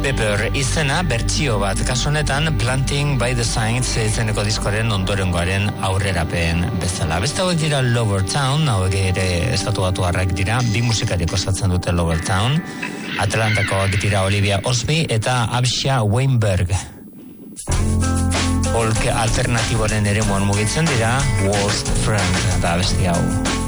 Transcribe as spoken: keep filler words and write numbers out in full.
Pepper izena bertsio bat, kasu honetan Planting by the Saints izeneko diskoaren ondorengoaren aurrerapen bezala. Beste hauek dira Lower Town, hauek ere estatu batuarrak dira, bi musikariek osatzen dute Lower Town. Atlantakoak dira Olivia Osby eta Absha Weinberg. Folk alternatiboren eremuan mugitzen dira Worst Friend da beste hau.